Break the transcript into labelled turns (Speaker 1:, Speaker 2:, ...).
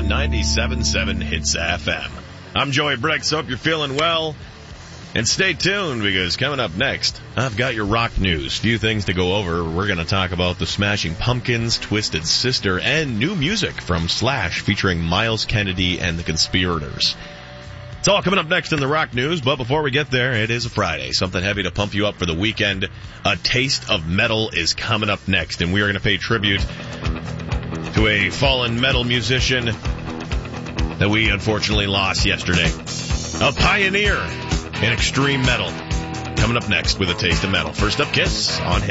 Speaker 1: on 97.7 Hits FM. I'm Joey Briggs. Hope you're feeling well. And stay tuned, because coming up next, I've got your rock news. Few things to go over. We're going to talk about the Smashing Pumpkins, Twisted Sister, and new music from Slash featuring Miles Kennedy and the Conspirators. It's all coming up next in the rock news, but before we get there, it is a Friday. Something heavy to pump you up for the weekend. A Taste of Metal is coming up next, and we are going to pay tribute to a fallen metal musician that we unfortunately lost yesterday. A pioneer in extreme metal. Coming up next with A Taste of Metal. First up, Kiss on Hits.